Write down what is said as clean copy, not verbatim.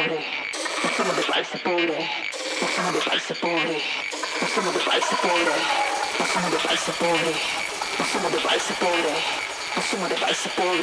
podre, consumo de falsa podre, consumo de falsa podre, consumo de falsa podre, consumo de falsa podre, consumo de falsa podre, consumo de falsa podre.